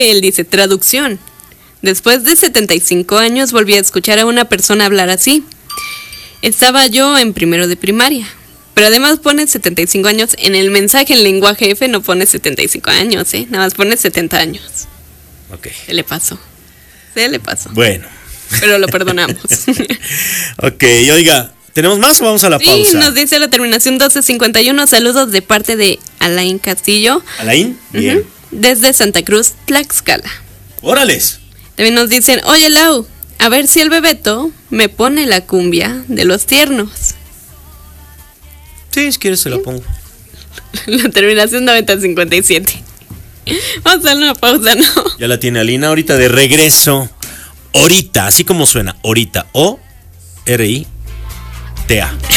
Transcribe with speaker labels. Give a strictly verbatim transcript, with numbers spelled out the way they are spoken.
Speaker 1: Él dice, traducción. Después de setenta y cinco años volví a escuchar a una persona hablar así. Estaba yo en primero de primaria. Pero además pone setenta y cinco años. En el mensaje en lenguaje F no pone setenta y cinco años, ¿eh? Nada más pone setenta años.
Speaker 2: Ok.
Speaker 1: Se le pasó. Se le pasó.
Speaker 2: Bueno.
Speaker 1: Pero lo perdonamos.
Speaker 2: Ok, oiga, ¿tenemos más o vamos a la
Speaker 1: Sí,
Speaker 2: pausa?
Speaker 1: nos dice la terminación doce cincuenta y uno. Saludos de parte de Alain Castillo.
Speaker 2: ¿Alain? Bien.
Speaker 1: Uh-huh. Desde Santa Cruz, Tlaxcala.
Speaker 2: ¡Órales!
Speaker 1: También nos dicen, oye Lau, a ver si el Bebeto me pone la cumbia de los tiernos.
Speaker 2: Sí, si quieres se la pongo.
Speaker 1: La terminación noventa cincuenta y siete. Vamos a dar una pausa, ¿no?
Speaker 2: Ya la tiene Alina, ahorita de regreso. Ahorita, así como suena, ahorita. O R I T A.